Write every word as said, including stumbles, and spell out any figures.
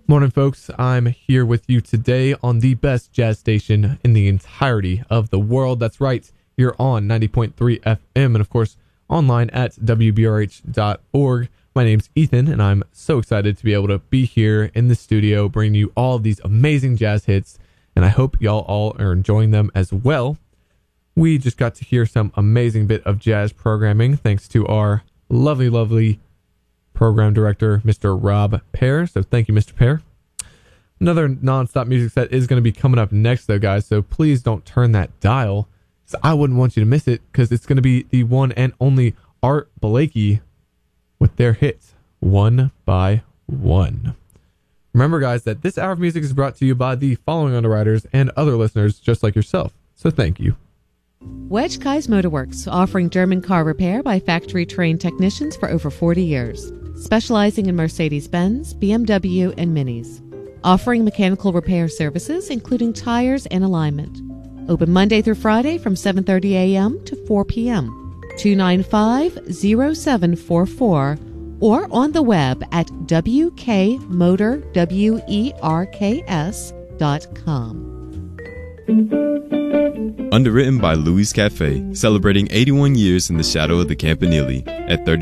Morning, folks. I'm here with you today on the best jazz station in the entirety of the world. That's right. You're on ninety point three F M and, of course, online at W B R H dot org. My name's Ethan, and I'm so excited to be able to be here in the studio bringing you all of these amazing jazz hits, and I hope y'all all are enjoying them as well. We just got to hear some amazing bit of jazz programming thanks to our lovely, lovely program director, Mister Rob Pear. So thank you, Mister Pear. Another non-stop music set is going to be coming up next, though, guys, so please don't turn that dial. So I wouldn't want you to miss it, because it's going to be the one and only Art Blakey with their hit, One by One. Remember, guys, that this hour of music is brought to you by the following underwriters and other listeners just like yourself. So thank you. Wedge Kai's Motorworks, offering German car repair by factory-trained technicians for over forty years. Specializing in Mercedes-Benz, B M W, and Minis. Offering mechanical repair services, including tires and alignment. Open Monday through Friday from seven thirty a.m. to four p.m. two nine five, zero seven four four or on the web at w k motor werks dot com. Underwritten by Louis Cafe, celebrating eighty-one years in the shadow of the Campanile at thirty